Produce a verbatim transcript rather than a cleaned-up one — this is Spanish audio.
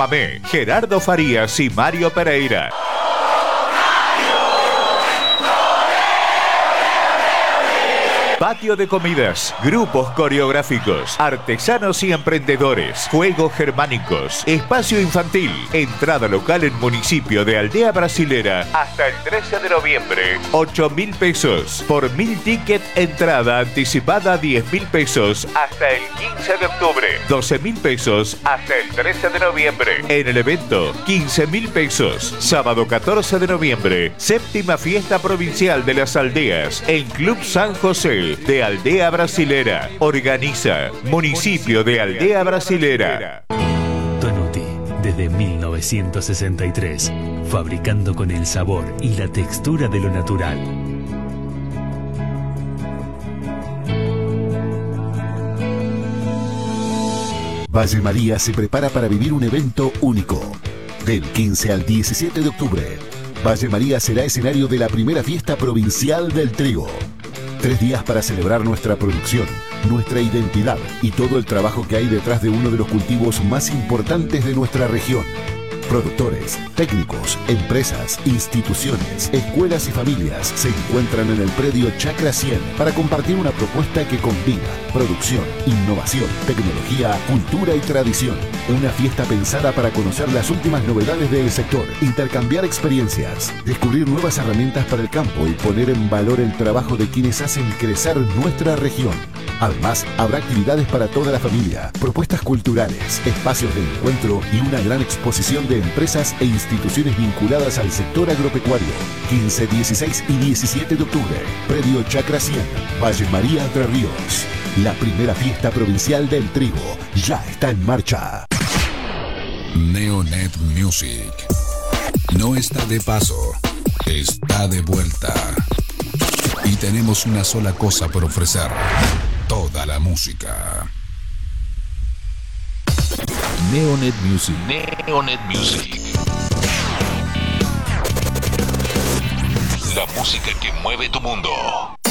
Chamamé, Gerardo Farías y Mario Pereira. Patio de comidas, grupos coreográficos, artesanos y emprendedores, juegos germánicos, espacio infantil, entrada local en municipio de Aldea Brasilera hasta el trece de noviembre, ocho mil pesos, por mil ticket entrada anticipada diez mil pesos hasta el quince de octubre, doce mil pesos hasta el trece de noviembre. En el evento, quince mil pesos, sábado catorce de noviembre, séptima fiesta provincial de las aldeas en Club San José de Aldea Brasilera. Organiza Municipio de Aldea Brasilera. Tonuti, desde mil novecientos sesenta y tres, fabricando con el sabor y la textura de lo natural. Valle María se prepara para vivir un evento único. Del quince al diecisiete de octubre, Valle María será escenario de la primera fiesta provincial del trigo. Tres días para celebrar nuestra producción, nuestra identidad y todo el trabajo que hay detrás de uno de los cultivos más importantes de nuestra región. Productores, técnicos, empresas, instituciones, escuelas y familias se encuentran en el predio Chacra cien para compartir una propuesta que combina producción, innovación, tecnología, cultura y tradición. Una fiesta pensada para conocer las últimas novedades del sector, intercambiar experiencias, descubrir nuevas herramientas para el campo y poner en valor el trabajo de quienes hacen crecer nuestra región. Además, habrá actividades para toda la familia, propuestas culturales, espacios de encuentro y una gran exposición de empresas e instituciones vinculadas al sector agropecuario. quince, dieciséis y diecisiete de octubre, predio Chacra cien, Valle María, Entre Ríos. La primera fiesta provincial del trigo ya está en marcha. Neonet Music no está de paso, está de vuelta. Y tenemos una sola cosa por ofrecer: toda la música. Neonet Music. Neonet Music. La música que mueve tu mundo.